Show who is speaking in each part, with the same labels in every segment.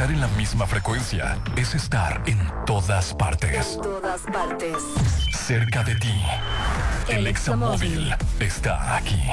Speaker 1: Estar en la misma frecuencia es estar en todas partes.
Speaker 2: En todas partes.
Speaker 1: Cerca de ti. El Examóvil está aquí.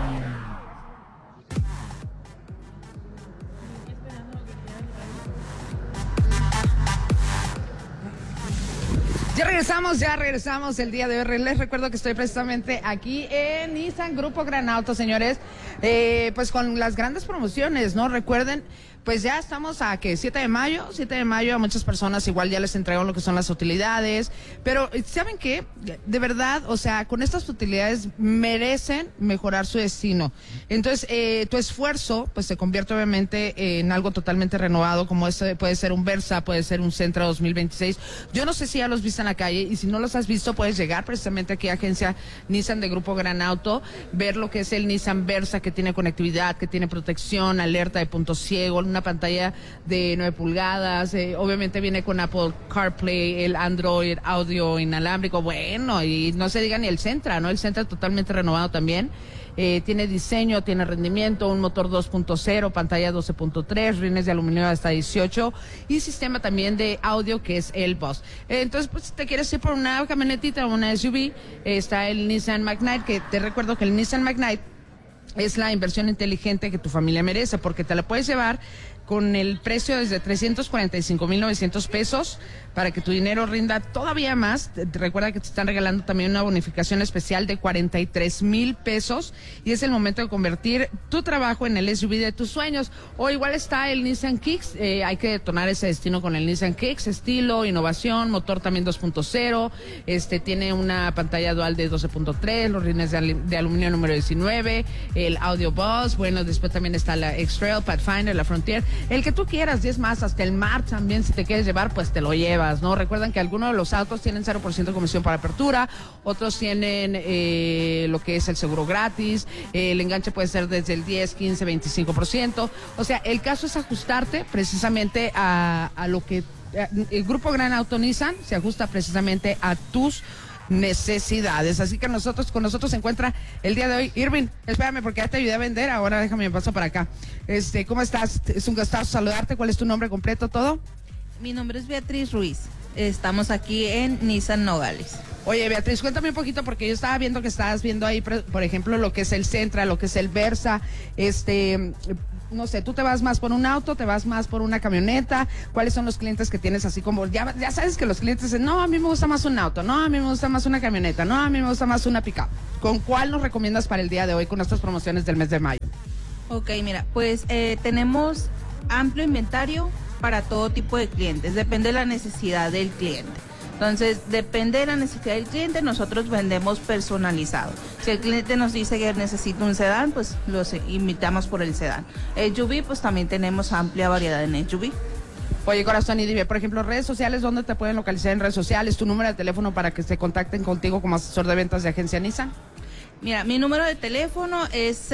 Speaker 3: Ya regresamos el día de hoy. Les recuerdo que estoy precisamente aquí en Nissan Grupo Gran Auto, señores, pues con las grandes promociones, ¿no? Recuerden, pues ya estamos a que 7 de mayo, a muchas personas igual ya les entregaron lo que son las utilidades, pero ¿saben qué? De verdad, o sea, con estas utilidades merecen mejorar su destino. Entonces, tu esfuerzo, pues se convierte obviamente en algo totalmente renovado, como este puede ser un Versa, puede ser un Sentra 2026. Yo no sé si ya los viste en la calle, y si no los has visto, puedes llegar precisamente aquí a agencia Nissan de Grupo Gran Auto, ver lo que es el Nissan Versa, que tiene conectividad, que tiene protección, alerta de punto ciego, una pantalla de 9 pulgadas, obviamente viene con Apple CarPlay, el Android audio inalámbrico, bueno, y no se diga ni el Sentra, ¿no? El Sentra totalmente renovado también. Tiene diseño, tiene rendimiento, un motor 2.0, pantalla 12.3, rines de aluminio hasta 18 y sistema también de audio que es el Bose. Entonces, pues si te quieres ir por una camionetita o una SUV, está el Nissan Magnite, que te recuerdo que el Nissan Magnite es la inversión inteligente que tu familia merece, porque te la puedes llevar con el precio desde 345,900 pesos para que tu dinero rinda todavía más. Recuerda que te están regalando también una bonificación especial de 43,000 pesos y es el momento de convertir tu trabajo en el SUV de tus sueños. O igual está el Nissan Kicks, hay que detonar ese destino con el Nissan Kicks, estilo, innovación, motor también 2.0, tiene una pantalla dual de 12.3, los rines de aluminio número 19, el Audio Bus, bueno, después también está la X-Trail, Pathfinder, la Frontier, el que tú quieras, y es más, hasta el Mar también, si te quieres llevar, pues te lo llevas, ¿no? Recuerdan que algunos de los autos tienen 0% de comisión para apertura, otros tienen lo que es el seguro gratis, el enganche puede ser desde el 10, 15, 25%, o sea, el caso es ajustarte precisamente a lo que el Grupo Gran Auto Nissan se ajusta precisamente a tus necesidades. Así que con nosotros se encuentra el día de hoy Irving. Espérame, porque ya te ayudé a vender, ahora déjame me paso para acá. ¿Cómo estás? Es un gustazo saludarte. ¿Cuál es tu nombre completo, todo?
Speaker 4: Mi nombre es Beatriz Ruiz. Estamos aquí en Nissan Nogales.
Speaker 3: Oye, Beatriz, cuéntame un poquito, porque yo estaba viendo que estabas viendo ahí, por ejemplo, lo que es el Sentra, lo que es el Versa, no sé, ¿tú te vas más por un auto, te vas más por una camioneta? ¿Cuáles son los clientes que tienes así como, ya sabes que los clientes dicen, no, a mí me gusta más un auto, no, a mí me gusta más una camioneta, no, a mí me gusta más una pick-up? ¿Con cuál nos recomiendas para el día de hoy con estas promociones del mes de mayo?
Speaker 4: Ok, mira, pues tenemos amplio inventario para todo tipo de clientes, depende de la necesidad del cliente. Entonces, depende de la necesidad del cliente, nosotros vendemos personalizado. Si el cliente nos dice que necesita un sedán, pues los invitamos por el sedán. SUV, pues también tenemos amplia variedad en SUV.
Speaker 3: Oye, corazón, y dime, por ejemplo, redes sociales, ¿dónde te pueden localizar en redes sociales? ¿Tu número de teléfono para que se contacten contigo como asesor de ventas de agencia Nissan?
Speaker 4: Mira, mi número de teléfono es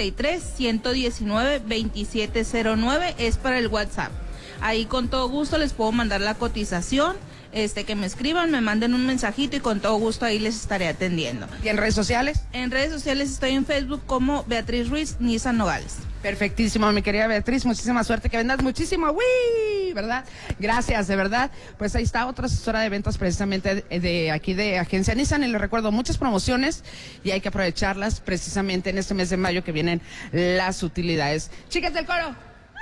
Speaker 4: 633-119-2709, es para el WhatsApp. Ahí con todo gusto les puedo mandar la cotización. Que me escriban, me manden un mensajito y con todo gusto ahí les estaré atendiendo.
Speaker 3: ¿Y en redes sociales?
Speaker 4: En redes sociales estoy en Facebook como Beatriz Ruiz Nissan Nogales.
Speaker 3: Perfectísimo, mi querida Beatriz, muchísima suerte, que vendas muchísimo, ¡uy! ¿Verdad? Gracias, de verdad. Pues ahí está otra asesora de ventas precisamente de aquí de agencia Nissan, y les recuerdo muchas promociones y hay que aprovecharlas precisamente en este mes de mayo que vienen las utilidades. Chicas del coro.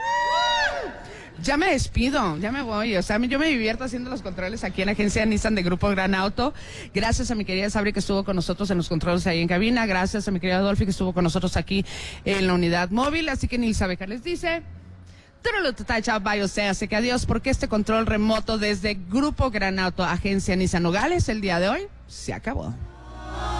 Speaker 3: Ya me despido, ya me voy, o sea, yo me divierto haciendo los controles aquí en agencia Nissan de Grupo Gran Auto. Gracias a mi querida Sabri que estuvo con nosotros en los controles ahí en cabina, gracias a mi querida Adolfi que estuvo con nosotros aquí en la unidad móvil, así que Nilsa Beca les dice, así que adiós, porque este control remoto desde Grupo Gran Auto, agencia Nissan Nogales, el día de hoy se acabó.